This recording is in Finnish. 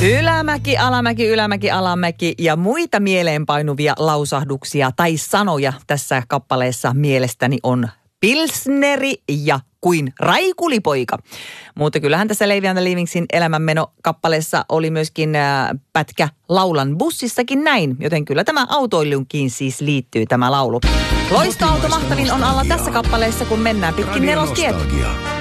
Ylämäki, alamäki, ylämäki, alamäki ja muita mieleenpainuvia lausahduksia tai sanoja tässä kappaleessa mielestäni on pilsneri ja kuin raikulipoika. Mutta kyllähän tässä Leivi and the Leavingsin elämänmeno-kappaleessa oli myöskin pätkä Laulan bussissakin näin, joten kyllä tämä autoiluunkin siis liittyy tämä laulu. Loistoauto mahtavin on alla tässä kappaleessa, kun mennään pitkin Nelostietä.